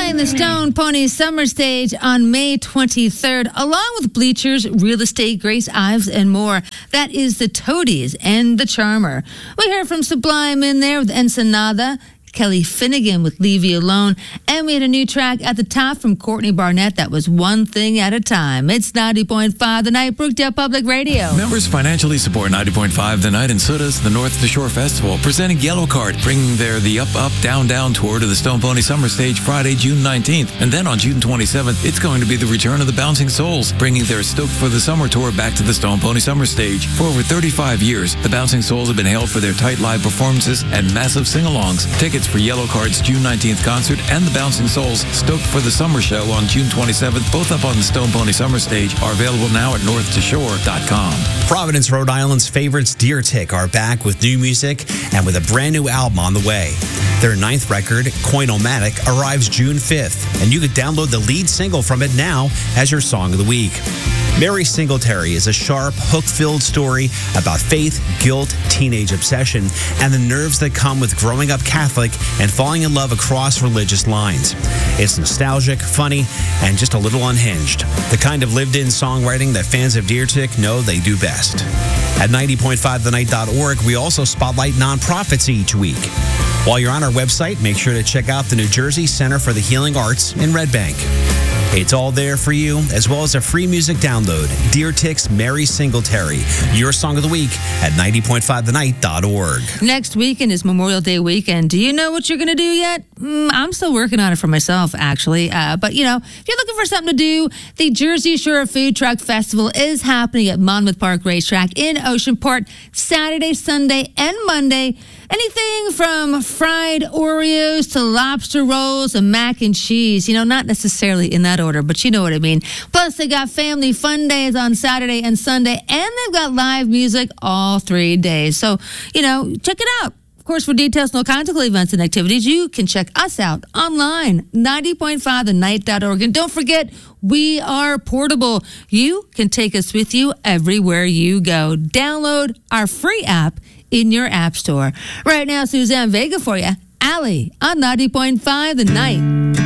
playing the Stone Pony Summer Stage on May 23rd, along with Bleachers, Real Estate, Grace Ives, and more. That is the Toadies and the Charmer. We heard from Sublime in there with Ensenada, Kelly Finnegan with Leave You Alone, and we had a new track at the top from Courtney Barnett. That was One Thing at a Time. It's 90.5 The Night, Brookdale Public Radio. Members financially support 90.5 The Night and Sudas, the North to Shore Festival, presenting Yellow Card, bringing the Up, Up, Down, Down tour to the Stone Pony Summer Stage Friday, June 19th. And then on June 27th, it's going to be the return of the Bouncing Souls, bringing their Stoked for the Summer tour back to the Stone Pony Summer Stage. For over 35 years, the Bouncing Souls have been hailed for their tight live performances and massive sing-alongs. Tickets for Yellow Card's June 19th concert and the Bouncing Souls Stoked for the Summer show on June 27th, both up on the Stone Pony Summer Stage, are available now at northtoshore.com. Providence, Rhode Island's favorites, Deer Tick, are back with new music and with a brand new album on the way. Their 9th record, Coinomatic, arrives June 5th, and you can download the lead single from it now as your song of the week. Mary Singletary is a sharp, hook-filled story about faith, guilt, teenage obsession, and the nerves that come with growing up Catholic and falling in love across religious lines. It's nostalgic, funny, and just a little unhinged. The kind of lived-in songwriting that fans of Deer Tick know they do best. At 90.5thenight.org, we also spotlight nonprofits each week. While you're on our website, make sure to check out the New Jersey Center for the Healing Arts in Red Bank. It's all there for you, as well as a free music download. Deer Tick's Mary Singletary, your song of the week at 90.5thenight.org. Next weekend is Memorial Day weekend. Do you know what you're going to do yet? I'm still working on it for myself, actually. But, if you're looking for something to do, the Jersey Shore Food Truck Festival is happening at Monmouth Park Racetrack in Oceanport Saturday, Sunday, and Monday. Anything from fried Oreos to lobster rolls and mac and cheese. Not necessarily in that order, but you know what I mean. Plus, they got family fun days on Saturday and Sunday, and they've got live music all 3 days. So, check it out. Of course, for details and all kinds of events and activities, you can check us out online, 90.5thenight.org. And don't forget, we are portable. You can take us with you everywhere you go. Download our free app in your app store. Right now, Suzanne Vega for you. Allie on 90.5 The Night.